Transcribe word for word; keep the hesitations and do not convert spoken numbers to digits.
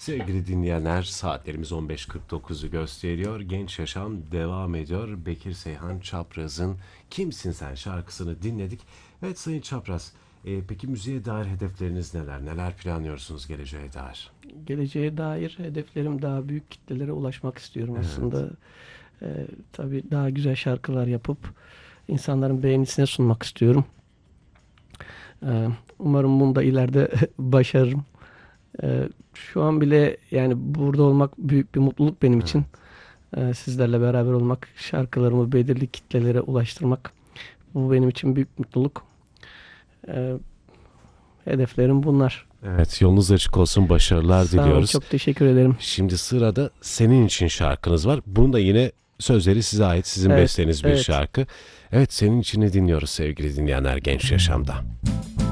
Sevgili dinleyenler, saatlerimiz on beş kırk dokuzu gösteriyor. Genç Yaşam devam ediyor. Bekir Seyhan Çapraz'ın Kimsin Sen şarkısını dinledik. Evet Sayın Çapraz, e, peki müziğe dair hedefleriniz neler? Neler planlıyorsunuz geleceğe dair? Geleceğe dair hedeflerim daha büyük kitlelere ulaşmak istiyorum Evet, aslında. Ee, tabii daha güzel şarkılar yapıp insanların beğenisine sunmak istiyorum. Ee, Umarım bunu da ileride başarırım. Ee, Şu an bile yani burada olmak büyük bir mutluluk benim için. evet. Ee, sizlerle beraber olmak, şarkılarımı belirli kitlelere ulaştırmak, bu benim için büyük mutluluk. Ee, Hedeflerim bunlar. Evet, yolunuz açık olsun, başarılar Sağ olun, diliyoruz. çok teşekkür ederim. Şimdi sırada Senin için şarkınız var. Bunun da yine sözleri size ait, sizin Evet, besteniz bir evet. şarkı. Evet, Senin içini dinliyoruz sevgili dinleyenler Genç Yaşam'da.